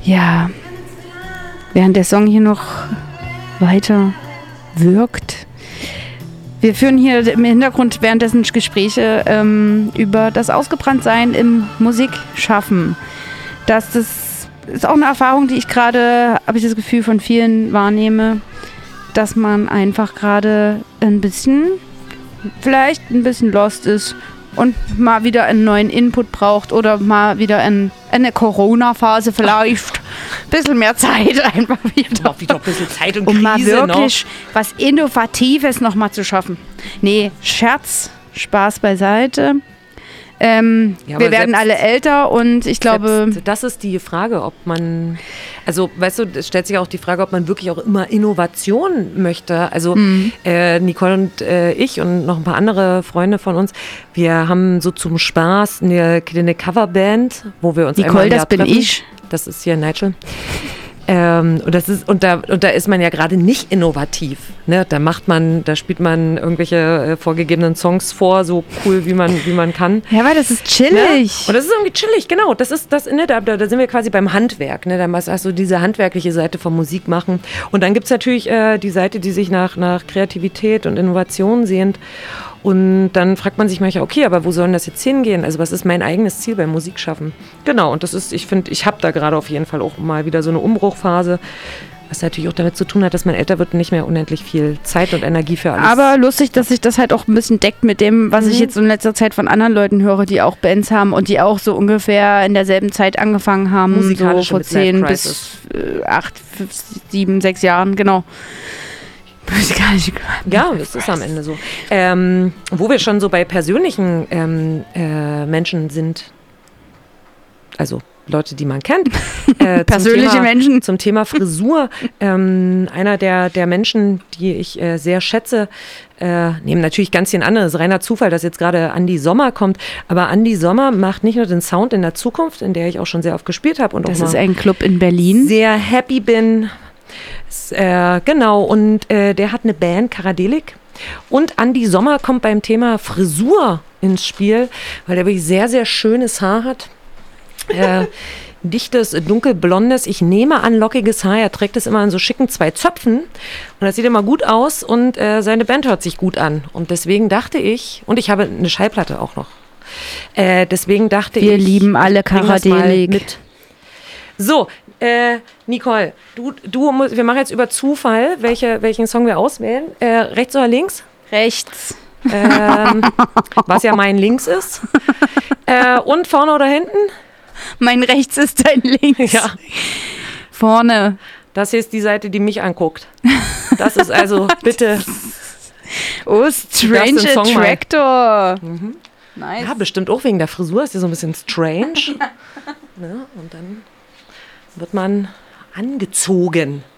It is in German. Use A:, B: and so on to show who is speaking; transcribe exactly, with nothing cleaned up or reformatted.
A: Ja, während der Song hier noch weiter wirkt. Wir führen hier im Hintergrund währenddessen Gespräche ähm, über das Ausgebranntsein im Musikschaffen. Das, das ist auch eine Erfahrung, die ich gerade, habe ich das Gefühl, von vielen wahrnehme, dass man einfach gerade ein bisschen, vielleicht ein bisschen lost ist und mal wieder einen neuen Input braucht oder mal wieder ein, eine Corona-Phase vielleicht. Ein bisschen mehr Zeit einfach wieder.
B: Auch wieder ein bisschen Zeit und
A: um
B: Krise,
A: mal wirklich
B: noch.
A: was Innovatives nochmal zu schaffen. Nee, Scherz, Spaß beiseite. Ähm,
B: Ja,
A: wir
B: aber
A: werden
B: selbst-
A: alle älter und ich glaube...
B: Selbst das ist die Frage, ob man, also weißt du, es stellt sich auch die Frage, ob man wirklich auch immer Innovation möchte. Also
A: Mhm.
B: äh, Nicole und äh, ich und noch ein paar andere Freunde von uns, wir haben so zum Spaß eine, eine Coverband, wo wir uns einmal
A: Nicole,
B: im
A: das
B: Jahr
A: bin
B: treffen.
A: ich.
B: Das ist hier Nigel. Ähm, und das ist und da und da ist man ja gerade nicht innovativ, ne? Da macht man, da spielt man irgendwelche äh, vorgegebenen Songs vor, so cool wie man wie man kann.
A: Ja, weil das ist
B: Ne?
A: chillig.
B: Und das ist irgendwie chillig, genau. Das ist das, ne, da, da da sind wir quasi beim Handwerk, ne? Da hast du diese handwerkliche Seite vom Musik machen. Und dann gibt es natürlich äh, die Seite, die sich nach, nach Kreativität und Innovation sehnt. Und dann fragt man sich manchmal, okay, aber wo soll denn das jetzt hingehen? Also was ist mein eigenes Ziel beim Musikschaffen? Genau, und das ist, ich finde, ich habe da gerade auf jeden Fall auch mal wieder so eine Umbruchphase, was natürlich auch damit zu tun hat, dass man älter wird und nicht mehr unendlich viel Zeit und Energie für alles.
A: Aber lustig, dass sich das halt auch ein bisschen deckt mit dem, was
B: Mhm.
A: ich jetzt in letzter Zeit von anderen Leuten höre, die auch Bands haben und die auch so ungefähr in derselben Zeit angefangen haben, so
B: Musikalische
A: vor
B: Midlife
A: zehn
B: Crisis.
A: bis äh, acht, fünf, sieben, sechs Jahren, genau. Musikalische
B: Ja, das ist am Ende so. Ähm, wo wir schon so bei persönlichen ähm, äh, Menschen sind, also Leute, die man kennt. Äh, zum
A: Persönliche
B: Thema,
A: Menschen.
B: Zum Thema Frisur. ähm, einer der, der Menschen, die ich äh, sehr schätze, äh, nehmen natürlich ganz viel anderes. Reiner Zufall, dass jetzt gerade Andi Sommer kommt. Aber Andi Sommer macht nicht nur den Sound in der Zukunft, in der ich auch schon sehr oft gespielt habe. Und
A: Das
B: auch
A: ist
B: mal
A: ein Club in Berlin.
B: sehr happy bin. S- Äh, genau, und äh, der hat eine Band, Karadelik. Und Andi Sommer kommt beim Thema Frisur ins Spiel, weil der wirklich sehr, sehr schönes Haar hat. Äh, dichtes, dunkelblondes, ich nehme an, lockiges Haar. Er trägt es immer in so schicken zwei Zöpfen. Und das sieht immer gut aus und äh, seine Band hört sich gut an. Und deswegen dachte ich, und ich habe eine Schallplatte auch noch. Äh, deswegen dachte
A: Wir
B: ich,
A: lieben alle
B: ich bring das mal
A: Karadelik.
B: mit. So, äh, Nicole, du, du, mu- wir machen jetzt über Zufall, welche, welchen Song wir auswählen. Äh, rechts oder links?
A: Rechts.
B: Ähm, was ja mein Links ist. Äh, und vorne oder hinten?
A: Mein Rechts ist dein Links.
B: Ja.
A: Vorne.
B: Das hier ist die Seite, die mich anguckt. Das ist also bitte.
A: Oh,
B: den
A: Strange
B: Song mal.
A: Attractor. Nice.
B: Ja, bestimmt auch wegen der Frisur. Ist ja so ein bisschen strange. Ne? Und dann wird man angezogen.